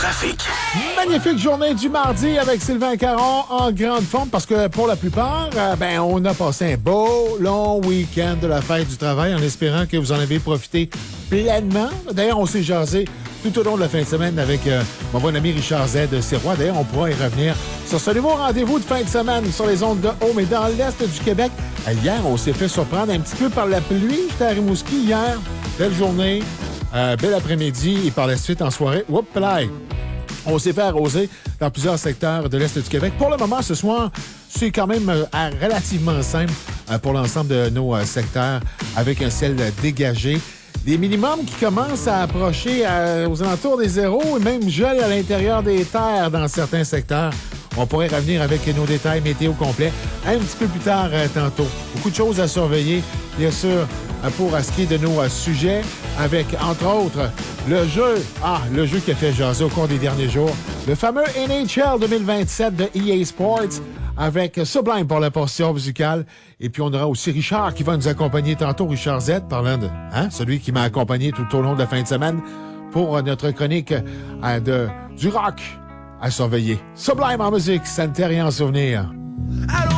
trafic. Magnifique journée du mardi avec Sylvain Caron en grande forme parce que pour la plupart, on a passé un beau long week-end de la fête du travail en espérant que vous en avez profité pleinement. D'ailleurs, on s'est jasé tout au long de la fin de semaine avec mon bon ami Richard Z de Sirois. D'ailleurs, on pourra y revenir sur ce nouveau rendez-vous de fin de semaine sur les ondes de Home et dans l'Est du Québec. Hier, on s'est fait surprendre un petit peu par la pluie. J'étais à Rimouski hier. Belle journée, bel après-midi et par la suite en soirée. Oups là! On s'est fait arroser dans plusieurs secteurs de l'Est du Québec. Pour le moment, ce soir, c'est quand même relativement simple pour l'ensemble de nos secteurs avec un ciel dégagé. Des minimums qui commencent à approcher aux alentours des zéros et même gel à l'intérieur des terres dans certains secteurs. On pourrait revenir avec nos détails météo complets un petit peu plus tard tantôt. Beaucoup de choses à surveiller, bien sûr, pour ce qui est de nos sujets, avec, entre autres, le jeu qui a fait jaser au cours des derniers jours, le fameux NHL 2027 de EA Sports, avec Sublime pour la portion musicale. Et puis, on aura aussi Richard qui va nous accompagner tantôt, Richard Z, parlant de celui qui m'a accompagné tout au long de la fin de semaine pour notre chronique du rock à surveiller. Sublime en musique, sanitaire et en souvenir.